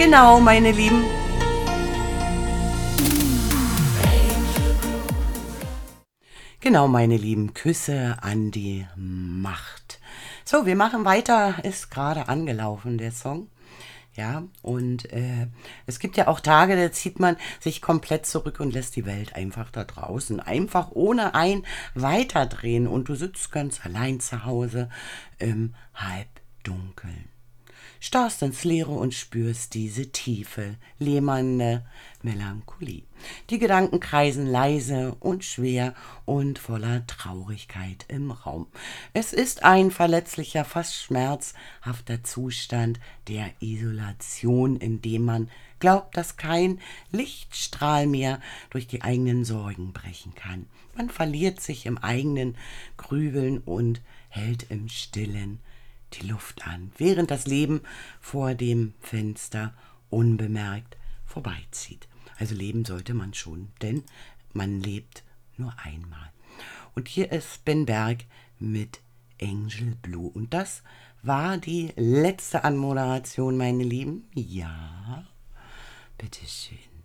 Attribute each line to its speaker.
Speaker 1: Genau, meine Lieben. Genau, meine Lieben, Küsse an die Macht. So, wir machen weiter. Ist gerade angelaufen, der Song. Ja, und es gibt ja auch Tage, da zieht man sich komplett zurück und lässt die Welt einfach da draußen, einfach ohne ein weiterdrehen. Und du sitzt ganz allein zu Hause im Halbdunkeln. Starrst ins Leere und spürst diese tiefe, lähmende Melancholie. Die Gedanken kreisen leise und schwer und voller Traurigkeit im Raum. Es ist ein verletzlicher, fast schmerzhafter Zustand der Isolation, in dem man glaubt, dass kein Lichtstrahl mehr durch die eigenen Sorgen brechen kann. Man verliert sich im eigenen Grübeln und hält im Stillen die Luft an, während das Leben vor dem Fenster unbemerkt vorbeizieht. Also leben sollte man schon, denn man lebt nur einmal. Und hier ist Ben Berg mit Angel Blue. Und das war die letzte Anmoderation, meine Lieben. Ja, bitteschön.